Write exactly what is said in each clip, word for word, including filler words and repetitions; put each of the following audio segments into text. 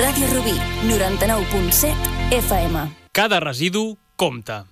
Ràdio Rubí, noranta-nou punt set F M. Cada residu compta.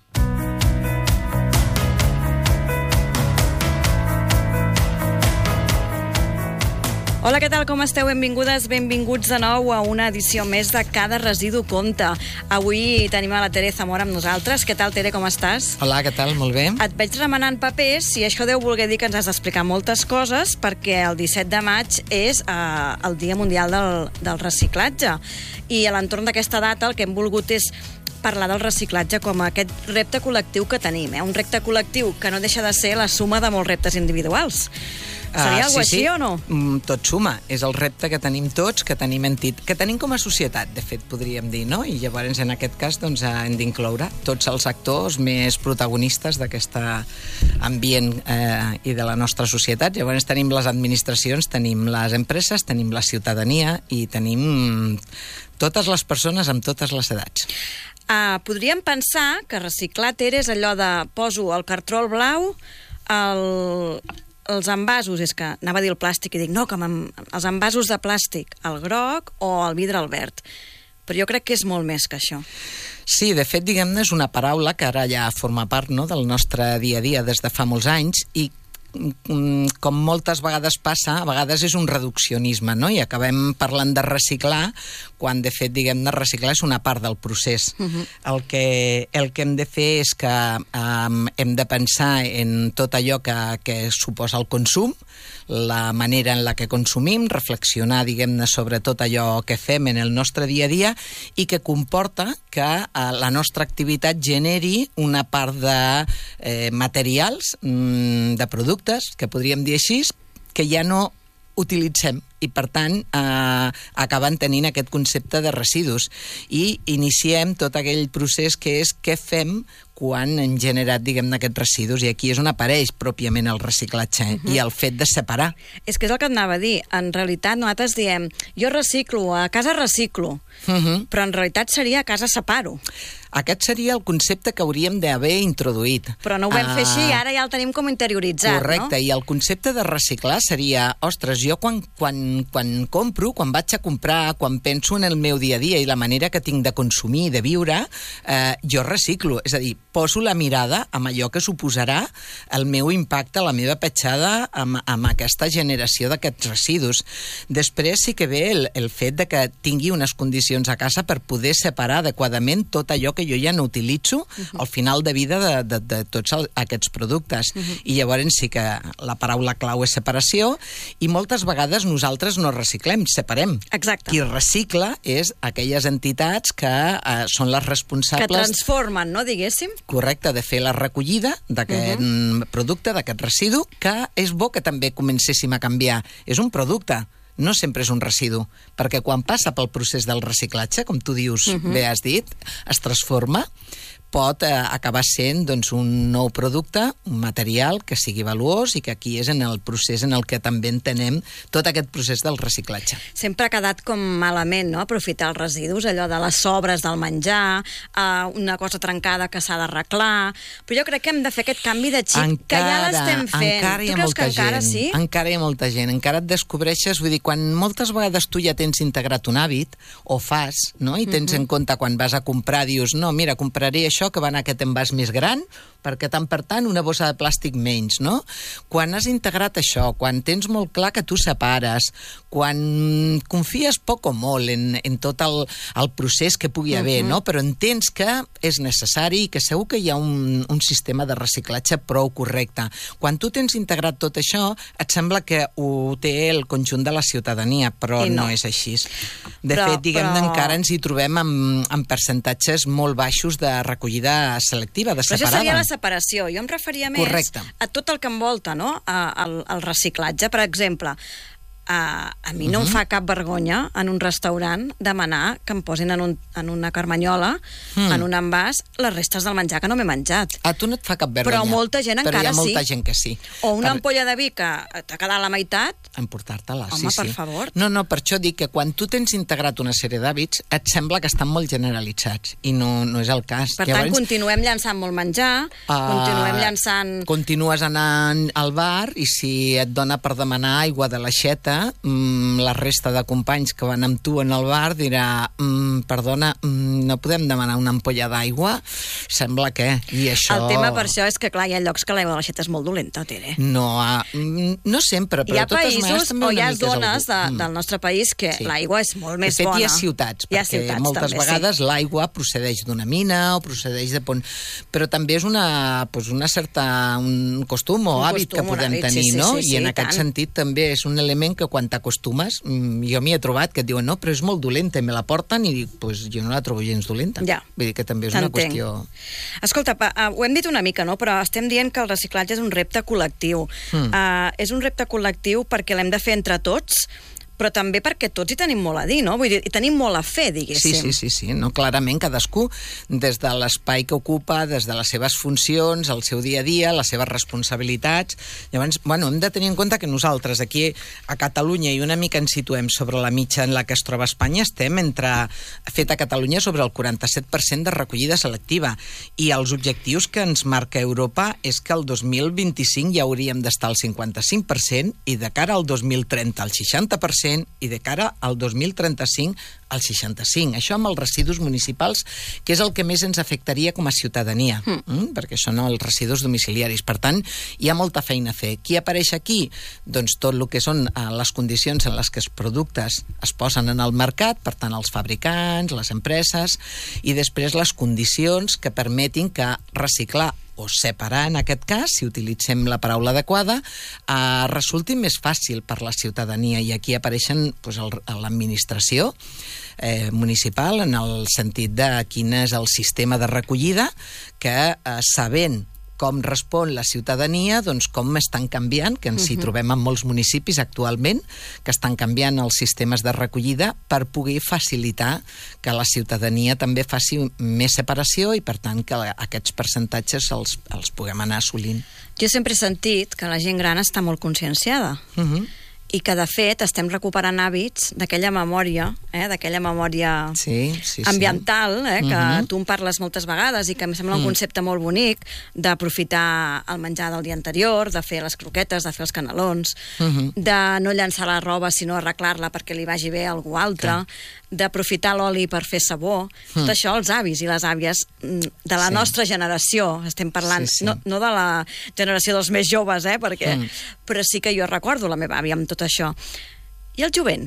Hola, què tal? Com esteu? Benvingudes, benvinguts de nou a una edició més de Cada residu compta. Avui tenim a la Tere Zamora amb nosaltres. Què tal, Tere, com estàs? Hola, què tal? Molt bé. Et veig remenant papers i això deu voler dir que ens has d'explicar moltes coses, perquè el disset de maig és eh, el Dia Mundial del, del Reciclatge. I a l'entorn d'aquesta data el que hem volgut és parlar del reciclatge com aquest repte col·lectiu que tenim. Eh? Un repte col·lectiu que no deixa de ser la suma de molts reptes individuals. Seria uh, alguna sí, així sí. o no? Mm, tot suma. És el repte que tenim tots, que tenim entit, que tenim com a societat, de fet, podríem dir, no? I llavors, en aquest cas, doncs, hem d'incloure tots els actors més protagonistes d'aquest ambient eh, i de la nostra societat. Llavors tenim les administracions, tenim les empreses, tenim la ciutadania i tenim totes les persones amb totes les edats. Uh, podríem pensar que reciclar, Tere, és allò de poso el cartró blau, el... els envasos, és que anava a dir el plàstic i dic, no, que els envasos de plàstic, el groc o el vidre al verd. Però jo crec que és molt més que això. Sí, de fet, diguem-ne, és una paraula que ara ja forma part, no?, del nostre dia a dia des de fa molts anys i com moltes vegades passa, a vegades és un reduccionisme, no? I acabem parlant de reciclar quan, de fet, diguem-ne, reciclar és una part del procés. Uh-huh. el, que, el que hem de fer és que um, hem de pensar en tot allò que, que suposa el consum, la manera en la que consumim, reflexionar, diguem-ne, sobre tot allò que fem en el nostre dia a dia i que comporta que uh, la nostra activitat generi una part de eh, materials, mm, de productes, que podríem dir així, que ja no utilitzem i, per tant, eh, acaben tenint aquest concepte de residus. I iniciem tot aquell procés que és què fem quan hem generat, diguem-ne, aquests residus, i aquí és on apareix pròpiament el reciclatge uh-huh. i el fet de separar. És que és el que et anava a dir. En realitat, nosaltres diem, jo reciclo, a casa reciclo, uh-huh. però en realitat seria a casa separo. Aquest seria el concepte que hauríem d'haver introduït. Però no ho vam uh, fer així, ara ja el tenim com interioritzat, correcte, no? Correcte, i el concepte de reciclar seria, ostres, jo quan, quan, quan compro, quan vaig a comprar, quan penso en el meu dia a dia i la manera que tinc de consumir i de viure, eh, jo reciclo, és a dir, poso la mirada amb allò que suposarà el meu impacte, la meva petjada amb, amb aquesta generació d'aquests residus. Després sí que ve el, el fet de que tingui unes condicions a casa per poder separar adequadament tot allò que jo ja no utilitzo uh-huh. al final de vida de, de, de tots el, aquests productes. Uh-huh. I llavors sí que la paraula clau és separació i moltes vegades nosaltres no reciclem, separem. Exacte. Qui recicla és aquelles entitats que eh, són les responsables... Que transformen, no, diguéssim? Correcte, de fer la recollida d'aquest uh-huh. producte, d'aquest residu, que és bo que també comencéssim a canviar. És un producte, no sempre és un residu, perquè quan passa pel procés del reciclatge, com tu dius, uh-huh. bé has dit, es transforma, pot eh, acabar sent doncs, un nou producte, un material que sigui valuós i que aquí és en el procés en el que també entenem tot aquest procés del reciclatge. Sempre ha quedat com malament, no?, aprofitar els residus, allò de les sobres del menjar, eh, una cosa trencada que s'ha d'arreglar, però jo crec que hem de fer aquest canvi de xip, encara, que ja l'estem fent. Encara hi ha tu molta que encara, gent, sí? encara hi ha molta gent, encara et descobreixes, vull dir, quan moltes vegades tu ja tens integrat un hàbit, o fas, no?, i tens uh-huh. en compte quan vas a comprar, dius, no, mira, compraré això que va en aquest envàs més gran, perquè tant per tant una bossa de plàstic menys, no? Quan has integrat això, quan tens molt clar que tu separes, quan confies poc o molt en, en tot el, el procés que pugui haver, uh-huh. no? Però entens que és necessari i que segur que hi ha un, un sistema de reciclatge prou correcte. Quan tu tens integrat tot això, et sembla que ho té el conjunt de la ciutadania, però no. no és així. De però, fet, diguem-ne, però... encara ens hi trobem amb, amb percentatges molt baixos de recollida selectiva, de separada. Però això seria la separació. Jo em referia més Correcte. a tot el que envolta, no?, al, al reciclatge. Per exemple, Uh, a mi no uh-huh. em fa cap vergonya en un restaurant demanar que em posin en, un, en una carmanyola, mm. en un envàs, les restes del menjar que no m'he menjat. A tu no et fa cap vergonya. Però molta gent però encara sí. Però hi ha molta sí. gent que sí. O una per... ampolla de vi que t'ha quedat la meitat. Emportar-te-la, Home, sí, per sí. favor. No, no, per això dic que quan tu tens integrat una sèrie d'hàbits, et sembla que estan molt generalitzats, i no, no és el cas. Per Llavors, tant, continuem llançant molt menjar, uh, continuem llançant... Continues anant al bar, i si et dona per demanar aigua de l'aixeta dolenta, mmm, la resta de companys que van amb tu en el bar dirà mmm, perdona, mmm, no podem demanar una ampolla d'aigua? Sembla que... I això... El tema per això és que, clar, hi ha llocs que l'aigua de l'aixeta és molt dolenta, Tere. No, no sempre, però hi ha de totes maneres també o hi una ha mica és zones de, algú. del nostre país que Sí. l'aigua és molt més de fet, bona. hi ha ciutats, hi ha perquè ciutats, moltes també, vegades sí. l'aigua procedeix d'una mina o procedeix de pont... Però també és una, pues una certa... un costum o Un hàbit costum, que un podem hàbit, tenir, sí, sí, no? sí, sí, I en i aquest tant. sentit també és un element que quan t'acostumes, jo m'hi he trobat que et diuen no, però és molt dolenta, i me la porten i dic, pues jo no la trobo gens dolenta. Ja. Vull dir que també és una qüestió... Escolta, pa, uh, ho hem dit una mica, no? Però estem dient que el reciclatge és un repte col·lectiu. Mm. Uh, és un repte col·lectiu perquè l'hem de fer entre tots, però també perquè tots hi tenim molt a dir, no? Vull dir, hi tenim molt a fer, diguéssim. Sí, sí, sí, sí. No, clarament, cadascú, des de l'espai que ocupa, des de les seves funcions, el seu dia a dia, les seves responsabilitats. Llavors, bueno, hem de tenir en compte que nosaltres aquí a Catalunya, i una mica ens situem sobre la mitja en la que es troba Espanya, estem entre, fet a Catalunya, sobre el quaranta-set per cent de recollida selectiva. I els objectius que ens marca Europa és que el dos mil vint-i-cinc ja hauríem d'estar al cinquanta-cinc per cent i de cara al dos mil trenta al seixanta per cent i de cara al dos mil trenta-cinc al seixanta-cinc. Això amb els residus municipals, que és el que més ens afectaria com a ciutadania, mm. Mm? perquè són els residus domiciliaris. Per tant, hi ha molta feina a fer. Qui apareix aquí? Doncs tot el que són eh, les condicions en les que els productes es posen en el mercat, per tant, els fabricants, les empreses, i després les condicions que permetin que reciclar o separar, en aquest cas, si utilitzem la paraula adequada, eh, resulti més fàcil per la ciutadania. I aquí apareixen doncs, l'administració eh, municipal en el sentit de quin és el sistema de recollida que, eh, sabent com respon la ciutadania, doncs com estan canviant, que ens hi trobem en molts municipis actualment, que estan canviant els sistemes de recollida per poder facilitar que la ciutadania també faci més separació i, per tant, que aquests percentatges els, els puguem anar assolint. Jo sempre he sentit que la gent gran està molt conscienciada. Uh-huh. I que, de fet, estem recuperant hàbits d'aquella memòria, eh, d'aquella memòria sí, sí, sí. ambiental, eh, que uh-huh. tu en parles moltes vegades i que em sembla un concepte molt bonic d'aprofitar el menjar del dia anterior, de fer les croquetes, de fer els canelons, uh-huh. de no llançar la roba, sinó arreglar-la perquè li vagi bé a algú altre, okay. d'aprofitar l'oli per fer sabó. Mm. Tot això, els avis i les àvies de la sí. nostra generació, estem parlant, sí, sí. No, no de la generació dels més joves, eh, perquè, mm. però sí que jo recordo la meva àvia amb tot això. I el jovent?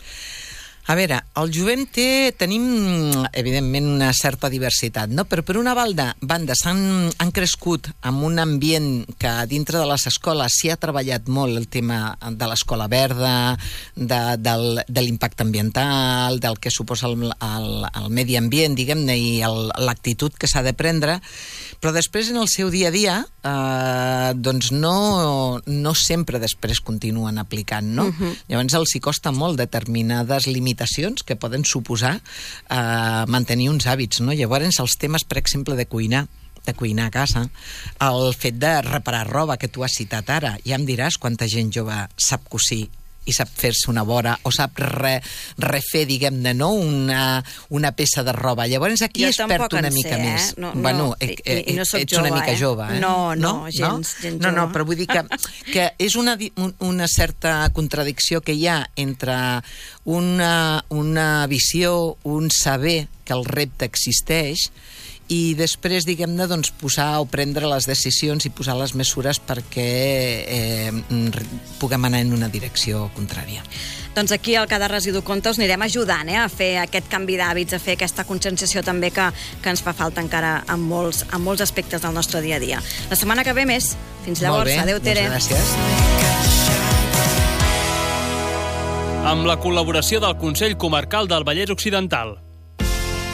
A veure, el jovent té, tenim, evidentment, una certa diversitat, no? Però per una banda, banda s'han han crescut amb un ambient que dintre de les escoles s'hi ha treballat molt el tema de l'escola verda, de, del, de l'impacte ambiental, del que suposa el, el, el medi ambient, diguem-ne, i l'actitud que s'ha de prendre, però després en el seu dia a dia eh, doncs no, no sempre després continuen aplicant, no? Uh-huh. Llavors els hi costa molt determinades limitacions que poden suposar eh, mantenir uns hàbits, no? Llavors els temes, per exemple, de cuinar, de cuinar a casa, el fet de reparar roba que tu has citat ara, ja em diràs quanta gent jove sap cosir i sap fer-se una vora o sap re, refer, diguem-ne, no? una, una peça de roba. Llavors aquí jo es perd una sé, mica eh? més. No, no, bueno, i, eh, i no soc ets jove, una mica eh? jove, eh? No, no, no gens, no? gens no, jove. no, però vull dir que, que és una, una certa contradicció que hi ha entre una, una visió, un saber que el repte existeix, i després, diguem-ne, doncs, posar o prendre les decisions i posar les mesures perquè eh, puguem anar en una direcció contrària. Doncs aquí al Cada Residu Compta us anirem ajudant eh, a fer aquest canvi d'hàbits, a fer aquesta conscienciació també que, que ens fa falta encara en molts, en molts aspectes del nostre dia a dia. La setmana que ve més. Fins llavors. Molt bé, Adéu, Tere. Moltes gràcies. Amb la col·laboració del Consell Comarcal del Vallès Occidental.